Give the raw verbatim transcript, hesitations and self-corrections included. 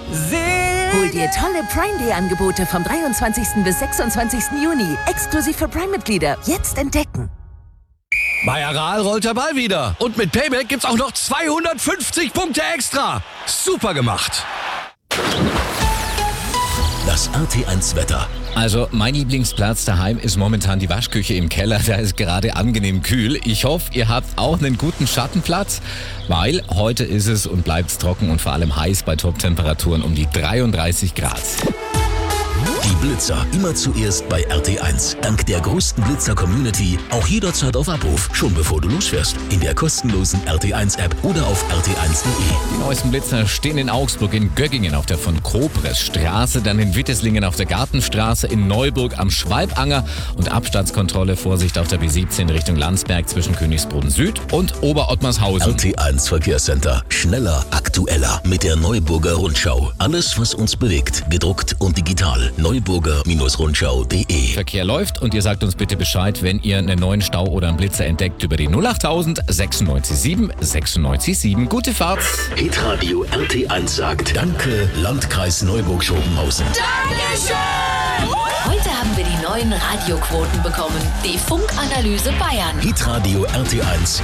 Hol dir tolle Prime Day Angebote vom dreiundzwanzigsten bis sechsundzwanzigsten Juni. Exklusiv für Prime-Mitglieder. Jetzt entdecken. Bei Aral rollt der Ball wieder. Und mit Payback gibt's auch noch zweihundertfünfzig Punkte extra. Super gemacht. Das R T eins Wetter. Also mein Lieblingsplatz daheim ist momentan die Waschküche im Keller. Da ist gerade angenehm kühl. Ich hoffe, ihr habt auch einen guten Schattenplatz, weil heute ist es und bleibt trocken und vor allem heiß bei Top-Temperaturen um die dreiunddreißig Grad. Die Blitzer immer zuerst bei R T eins. Dank der größten Blitzer-Community auch jederzeit auf Abruf, schon bevor du losfährst. In der kostenlosen R T eins App oder auf R T eins Punkt de. Die neuesten Blitzer stehen in Augsburg, in Göggingen auf der von Kobres Straße, dann in Witteslingen auf der Gartenstraße, in Neuburg am Schwalbanger und Abstandskontrolle, Vorsicht auf der B siebzehn Richtung Landsberg zwischen Königsbrunn Süd und Oberottmarshausen. R T eins Verkehrscenter. Schneller, aktueller mit der Neuburger Rundschau. Alles, was uns bewegt, gedruckt und digital. neuburger Rundschau punkt de. Verkehr läuft und ihr sagt uns bitte Bescheid, wenn ihr einen neuen Stau oder einen Blitzer entdeckt über die null achttausend sechsundneunzig sieben sechsundneunzig sieben. Gute Fahrt! Hitradio R T eins sagt Danke, Landkreis Neuburg-Schopenhausen. Dankeschön! Heute haben wir die neuen Radioquoten bekommen. Die Funkanalyse Bayern. Hitradio R T eins